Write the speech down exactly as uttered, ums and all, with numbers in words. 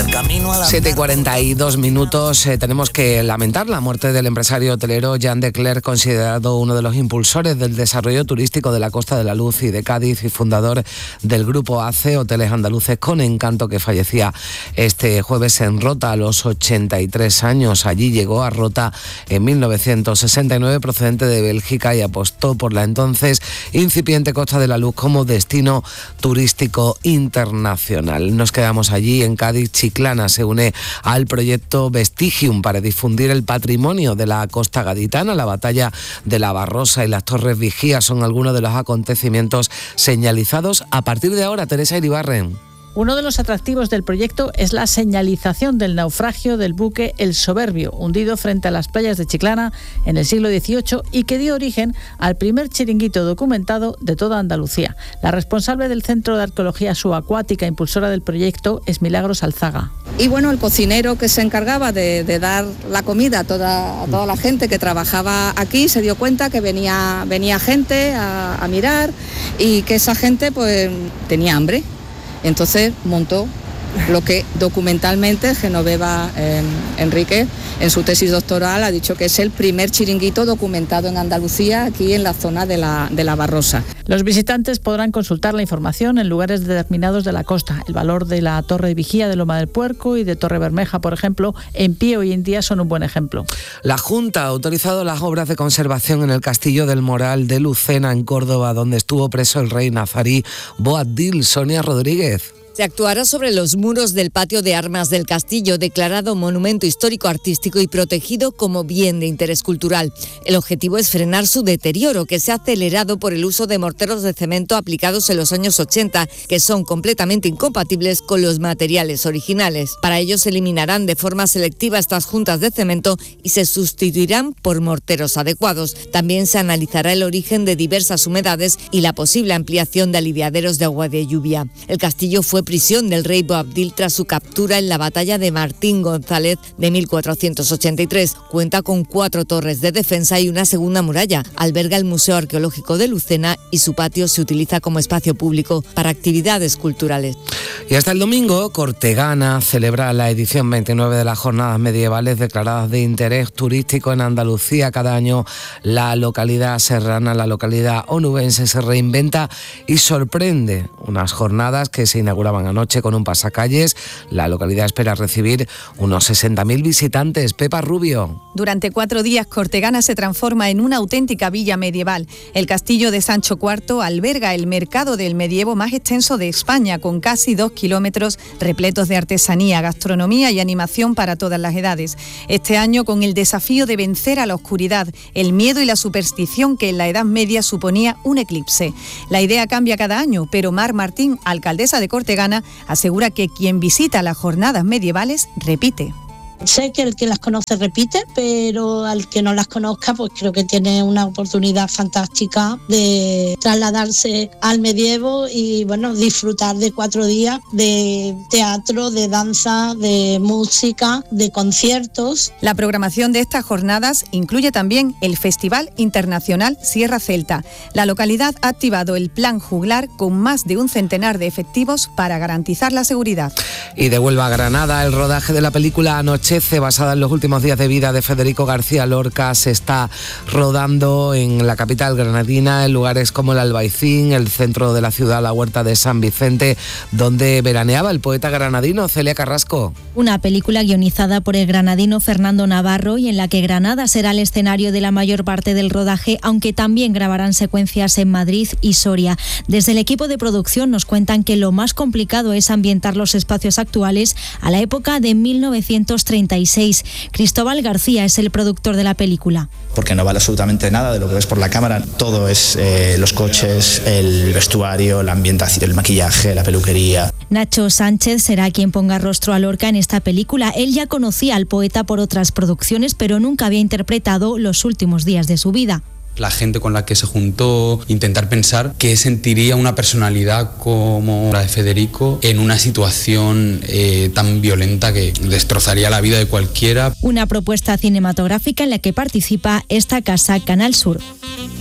camino a la siete y cuarenta y dos minutos. Eh, tenemos que lamentar la muerte del empresario hotelero Jean de Clercq, considerado uno de los impulsores del desarrollo turístico de la Costa de la Luz y de Cádiz y fundador del grupo A C E, Hoteles Andaluces con Encanto, que fallecía este jueves en Rota a los ochenta y tres años. Allí llegó a Rota en mil novecientos sesenta y nueve procedente de Bélgica y apostó por la entonces incipiente Costa de la Luz como destino turístico internacional. Nos quedamos allí en Cádiz. Chiclana se une al proyecto Vestigium para difundir el patrimonio de la costa gaditana. La batalla de la Barrosa y las Torres Vigía son algunos de los acontecimientos señalizados a partir de ahora. Teresa Iribarren. Uno de los atractivos del proyecto es la señalización del naufragio del buque El Soberbio, hundido frente a las playas de Chiclana en el siglo dieciocho y que dio origen al primer chiringuito documentado de toda Andalucía. La responsable del Centro de Arqueología Subacuática, impulsora del proyecto, es Milagros Alzaga. Y bueno, el cocinero que se encargaba de, de dar la comida a toda, a toda la gente que trabajaba aquí se dio cuenta que venía, venía gente a, a mirar y que esa gente pues tenía hambre. Entonces montó lo que documentalmente Genoveva eh, Enrique en su tesis doctoral ha dicho que es el primer chiringuito documentado en Andalucía, aquí en la zona de la, de la Barrosa. Los visitantes podrán consultar la información en lugares determinados de la costa. El valor de la Torre Vigía de Loma del Puerco y de Torre Bermeja, por ejemplo, en pie hoy en día son un buen ejemplo. La Junta ha autorizado las obras de conservación en el Castillo del Moral de Lucena, en Córdoba, donde estuvo preso el rey nazarí Boabdil. Sonia Rodríguez. Se actuará sobre los muros del patio de armas del castillo, declarado monumento histórico artístico y protegido como bien de interés cultural. El objetivo es frenar su deterioro, que se ha acelerado por el uso de morteros de cemento aplicados en los años ochenta, que son completamente incompatibles con los materiales originales. Para ello se eliminarán de forma selectiva estas juntas de cemento y se sustituirán por morteros adecuados. También se analizará el origen de diversas humedades y la posible ampliación de aliviaderos de agua de lluvia. El castillo fue prisión del rey Boabdil tras su captura en la batalla de Martín González de mil cuatrocientos ochenta y tres. Cuenta con cuatro torres de defensa y una segunda muralla. Alberga el Museo Arqueológico de Lucena y su patio se utiliza como espacio público para actividades culturales. Y hasta el domingo, Cortegana celebra la edición veintinueve de las jornadas medievales declaradas de interés turístico en Andalucía. Cada año la localidad serrana, la localidad onubense se reinventa y sorprende. Unas jornadas que se inauguran anoche con un pasacalles. La localidad espera recibir unos sesenta mil visitantes. Pepa Rubio. Durante cuatro días, Cortegana se transforma en una auténtica villa medieval. El castillo de Sancho cuarto alberga el mercado del medievo más extenso de España, con casi dos kilómetros repletos de artesanía, gastronomía y animación para todas las edades. Este año, con el desafío de vencer a la oscuridad, el miedo y la superstición que en la Edad Media suponía un eclipse. La idea cambia cada año, pero Mar Martín, alcaldesa de Cortegana, asegura que quien visita las jornadas medievales repite. Sé que el que las conoce repite, pero al que no las conozca, pues creo que tiene una oportunidad fantástica de trasladarse al medievo y, bueno, disfrutar de cuatro días de teatro, de danza, de música, de conciertos. La programación de estas jornadas incluye también el Festival Internacional Sierra Celta. La localidad ha activado el Plan Juglar con más de un centenar de efectivos para garantizar la seguridad. Y de Huelva a Granada, el rodaje de la película Anoche, basada en los últimos días de vida de Federico García Lorca, se está rodando en la capital granadina, en lugares como el Albaicín, el centro de la ciudad, la Huerta de San Vicente, donde veraneaba el poeta granadino Celia Carrasco. Una película guionizada por el granadino Fernando Navarro y en la que Granada será el escenario de la mayor parte del rodaje, aunque también grabarán secuencias en Madrid y Soria. Desde el equipo de producción nos cuentan que lo más complicado es ambientar los espacios actuales a la época de mil novecientos treinta y seis. Cristóbal García es el productor de la película. Porque no vale absolutamente nada de lo que ves por la cámara. Todo es eh, los coches, el vestuario, la ambientación, el maquillaje, la peluquería. Nacho Sánchez será quien ponga rostro a Lorca en esta película. Él ya conocía al poeta por otras producciones, pero nunca había interpretado los últimos días de su vida. La gente con la que se juntó, intentar pensar qué sentiría una personalidad como la de Federico en una situación eh, tan violenta que destrozaría la vida de cualquiera. Una propuesta cinematográfica en la que participa esta casa Canal Sur.